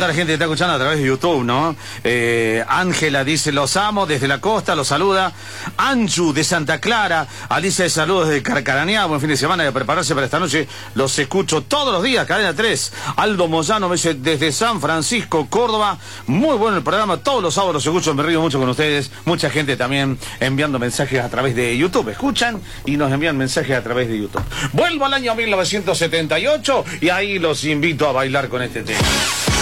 la gente que está escuchando a través de YouTube, ¿no? Ángela dice, los amo desde la costa, los saluda. Anju de Santa Clara, Alicia, saludos de Carcarañá, buen fin de semana, de prepararse para esta noche. Los escucho todos los días, Cadena 3. Aldo Moyano me dice, desde San Francisco, Córdoba, muy bueno el programa, todos los sábados los escucho, me río mucho con ustedes. Mucha gente también enviando mensajes a través de YouTube, escuchan y nos envían mensajes a través de YouTube. Vuelvo al año 1978 y ahí los invito a bailar con este tema.